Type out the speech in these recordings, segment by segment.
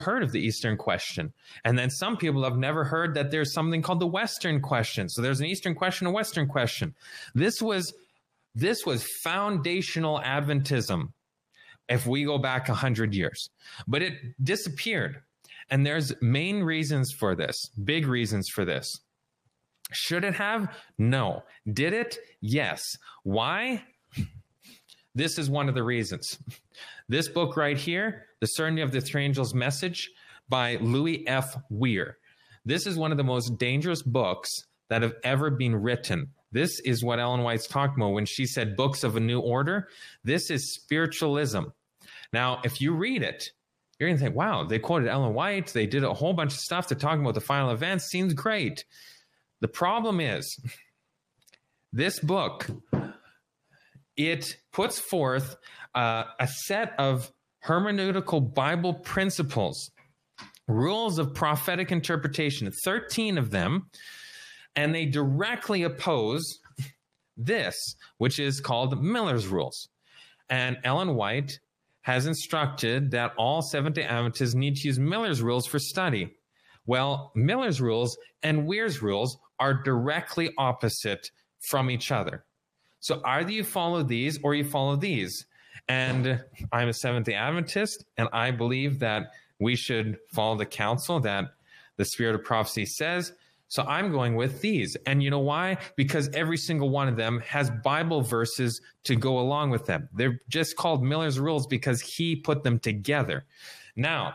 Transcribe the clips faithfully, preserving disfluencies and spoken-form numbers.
heard of the Eastern question. And then some people have never heard that there's something called the Western question. So there's an Eastern question, a Western question. This was, this was foundational Adventism if we go back one hundred years. But it disappeared. And there's main reasons for this, big reasons for this. Should it have? No. Did it? Yes. Why? This is one of the reasons. This book right here, The Certainty of the Three Angels' Message by Louis F. Weir. This is one of the most dangerous books that have ever been written. This is what Ellen White's talking about when she said books of a new order. This is spiritualism. Now, if you read it, you're going to think, wow, they quoted Ellen White. They did a whole bunch of stuff. They're talking about the final events. Seems great. The problem is, this book, it puts forth uh, a set of hermeneutical Bible principles, rules of prophetic interpretation, thirteen of them, and they directly oppose this, which is called Miller's Rules. And Ellen White has instructed that all Seventh-day Adventists need to use Miller's Rules for study. Well, Miller's Rules and Weir's Rules are directly opposite from each other. So either you follow these or you follow these. And I'm a Seventh-day Adventist, and I believe that we should follow the counsel that the Spirit of Prophecy says. So I'm going with these. And you know why? Because every single one of them has Bible verses to go along with them. They're just called Miller's Rules because he put them together. Now,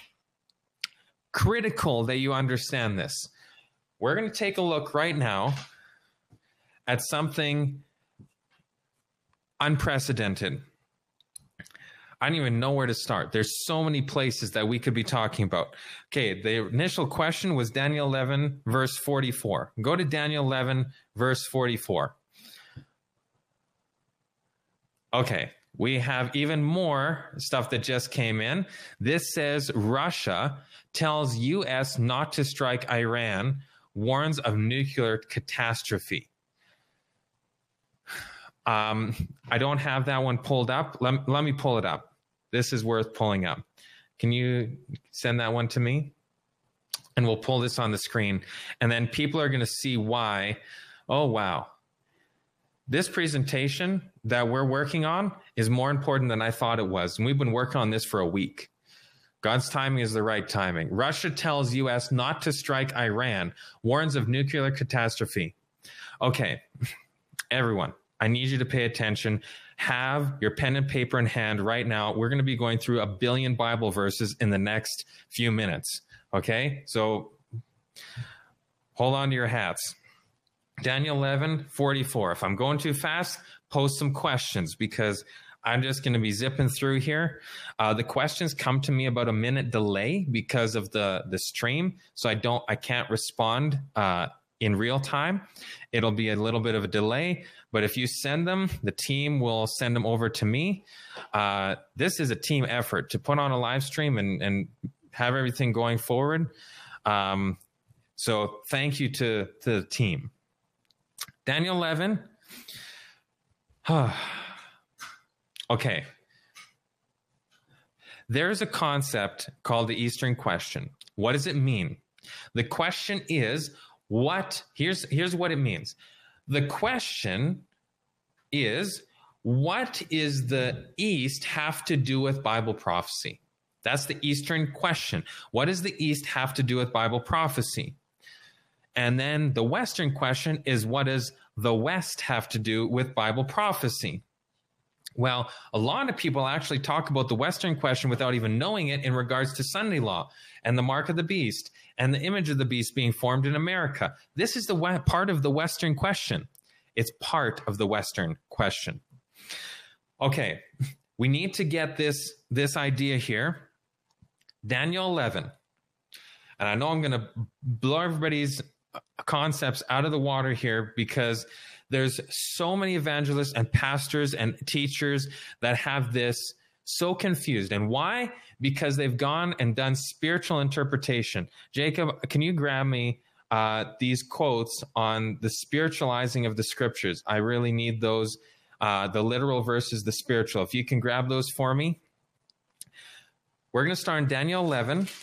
critical that you understand this. We're going to take a look right now at something unprecedented. I don't even know where to start. There's so many places that we could be talking about. Okay, the initial question was Daniel eleven, verse forty-four. Go to Daniel eleven, verse forty-four. Okay, we have even more stuff that just came in. This says Russia tells U S not to strike Iran, warns of nuclear catastrophe. Um, I don't have that one pulled up. Let, let me pull it up. This is worth pulling up. Can you send that one to me? And we'll pull this on the screen. And then people are going to see why. Oh, wow. This presentation that we're working on is more important than I thought it was. And we've been working on this for a week. God's timing is the right timing. Russia tells U S not to strike Iran, warns of nuclear catastrophe. Okay, everyone. I need you to pay attention. Have your pen and paper in hand right now. We're going to be going through a billion Bible verses in the next few minutes. Okay? So hold on to your hats. Daniel eleven, forty-four. If I'm going too fast, post some questions because I'm just going to be zipping through here. Uh, the questions come to me about a minute delay because of the, the stream. So I don't, I can't respond uh, in real time. It'll be a little bit of a delay. But if you send them, the team will send them over to me. Uh, this is a team effort to put on a live stream and, and have everything going forward. Um, so thank you to, to the team. Daniel eleven. Okay. There's a concept called the Eastern question. What does it mean? The question is what? Here's, here's what it means. The question is, what is the East have to do with Bible prophecy? That's the Eastern question. What does the East have to do with Bible prophecy? And then the Western question is, what does the West have to do with Bible prophecy? Well, a lot of people actually talk about the Western question without even knowing it in regards to Sunday law and the mark of the beast and the image of the beast being formed in America. This is the part of the Western question. It's part of the Western question. Okay, we need to get this, this idea here. Daniel eleven. And I know I'm going to blow everybody's concepts out of the water here because there's so many evangelists and pastors and teachers that have this so confused. And why? Because they've gone and done spiritual interpretation. Jacob, can you grab me uh, these quotes on the spiritualizing of the scriptures? I really need those, uh, the literal versus the spiritual. If you can grab those for me. We're going to start in Daniel eleven,